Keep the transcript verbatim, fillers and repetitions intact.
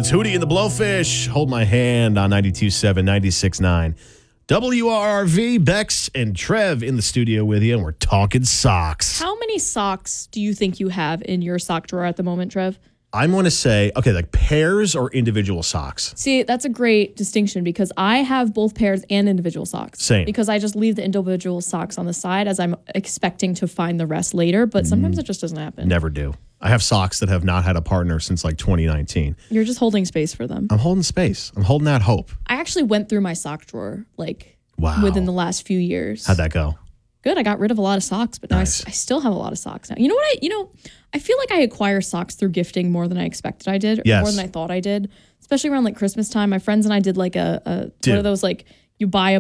It's Hootie and the Blowfish. Hold my hand on ninety-two point seven, ninety-six point nine. W R R V, Bex and Trev in the studio with you, and we're talking socks. How many socks do you think you have in your sock drawer at the moment, Trev? I'm going to say, okay, like pairs or individual socks? See, that's a great distinction because I have both pairs and individual socks. Same. Because I just leave the individual socks on the side as I'm expecting to find the rest later, but sometimes mm, it just doesn't happen. Never do. I have socks that have not had a partner since like twenty nineteen. You're just holding space for them. I'm holding space. I'm holding out hope. I actually went through my sock drawer like wow. within the last few years. How'd that go? Good. I got rid of a lot of socks, but now nice. I, I still have a lot of socks now. You know what? I you know I feel like I acquire socks through gifting more than I expected I did, or yes. more than I thought I did. Especially around like Christmas time, my friends and I did like a, a Dude. one of those like you buy a